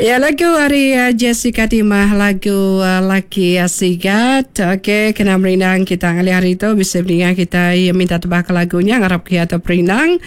Ya, lagu hari Jessica Timah, lagu Laki Sigat. Okey, kena merinang kita kali hari itu bisa merinang kita minta tebak lagunya ngarap kita perinang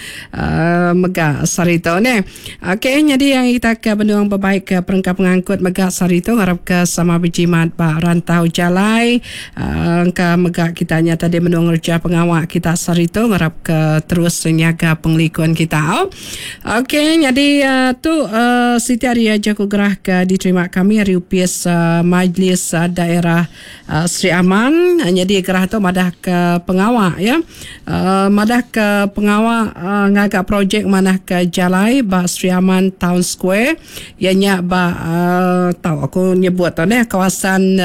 megak sarito ni. Okey, jadi yang kita ke benung berbaik ke perangkap pengangkut megak sarito ngarap ke sama berjimat Pak Rantau Jalai. Ke megak kitanya tadi benung kerja pengawak kita sarito ngarap ke terus senyaga penglikuan kita. Okey, jadi tu Siti Arya Jaku Gerah ke diterima kami hari UPS Majlis Daerah Sri Aman. Jadi gerah tu madah ke pengawak ya. Madah ke pengawak ngagak projek manah ke Jalai ba Sri Aman Town Square. Ianya ba tahu aku nyebut tu ni kawasan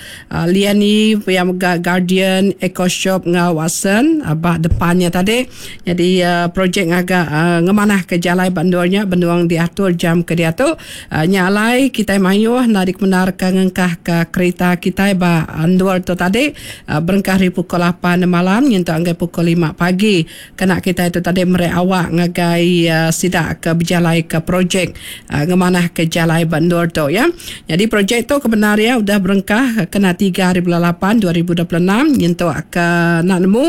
Liani yang Guardian Eco Shop ngawasan ba depannya tadi. Jadi projek ngagak ngemanah ke Jalai bandornya benduang diatur jam ke dia tu nyalai kita mayuh narik menar ke ngengkah ke kereta kita ba andor tu tadi berengkah dari pukul 8 malam nyentuh anggai pukul 5 pagi kena kita itu tadi merek awak ngagai sidak ke berjalai ke projek ngemanah ke Jalai bandor tu ya. Jadi projek tu kebenarannya udah berengkah kena 3 hari bulan 8 2026 nyentuh ke nak nemu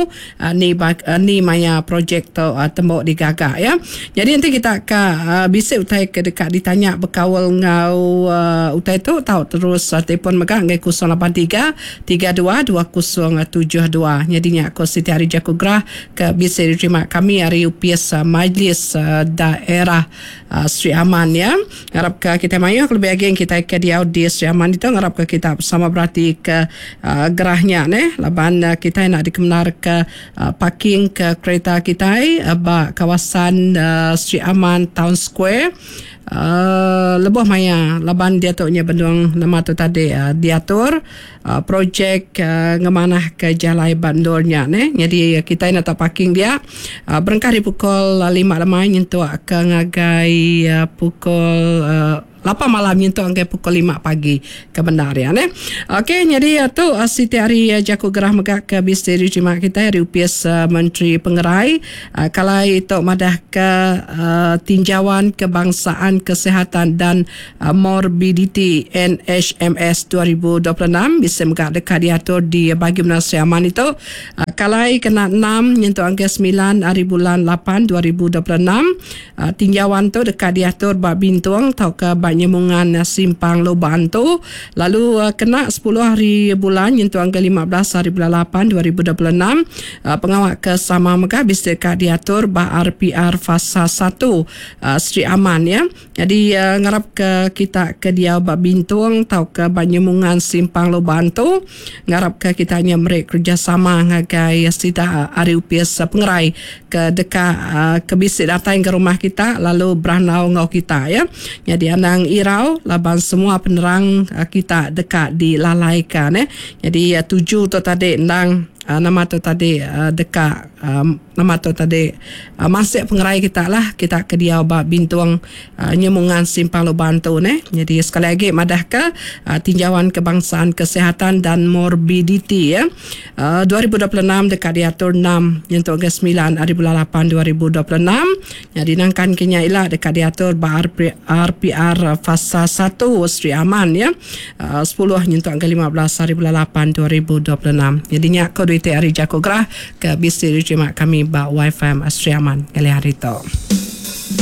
ni maya projek tu tembok digagak ya. Jadi nanti kita ke bisa utai ke dekat ditanya berkawal ngau utai tu tahu terus telefon megah ngai 083 32 2072. Jadinya aku Siti Arya Jaku Gerah ke bisa diterima kami hari UPS Majlis Daerah Sri Aman ya. Harap ke kita mayu lebih lagi kita ke dia di Sri Aman itu harap ke kita bersama berarti ke gerahnya ne laban kita nak dikemenar ke parking ke kereta kita ba kawasan Sri Aman Town Square. Lebuh maya laban dia tu nya benduang nama tu tadi diatur projek ngemanah ke Jalai bandornya ne. Jadi kita nak parking dia berengkah di pukul 5 lemai nyentuh ke ngagai pukul 8 malam nyentuh angkai pukul 5 pagi kebenaran ne. Okey, jadi tu Siti Arya Jaku Gerah megak ke bisa diterima kita dari UPS Menteri Pengerai kalau itu madah ke tinjauan kebangsaan kesihatan dan morbidity NHMS 2026 bisa megak dekat diatur di bagi Sri Aman itu kalau kena 6 nyentuh angkai 9 hari bulan 8 2026 tinjauan tu dekat diatur bab bintuang tau ke nyemungan simpang Loban tu lalu kena 10 hari bulan nyentuh angka 15 hari bulan 8 2026 pengawak ke sama megah bisa dekat diatur ba RPR fasa 1 Sri Aman ya. Jadi ngarap ke kita ke dia ba bintung tau ke banyemungan simpang Loban tu ngarap ke kita nya merek kerjasama ngagai sida hari UPS Pengerai ke dekat ke bisa datang ke rumah kita lalu beranau ngau kita ya. Jadi anang irau laban semua penerang kita dekat dilalaikan jadi 7 tu tadi ndang nama tu tadi dekat nama tu tadi masih pengerai kita lah kita ke dia bab bintuang nyemungan simpang Loban tu jadi sekali lagi madah ke tinjauan kebangsaan kesihatan dan morbidity ya 2026 dekat diatur 6 nyentuh ke 9 hari bulan 8 2026 jadi nangkan kenya ilah dekat diatur bab RPR fasa 1 Sri Aman ya 10 nyentuh ke 15 hari bulan 8 2026 jadinya Siti Arya Jaku Gerah ke bisa diterima kami ba WiFi Sri Aman kali hari itu.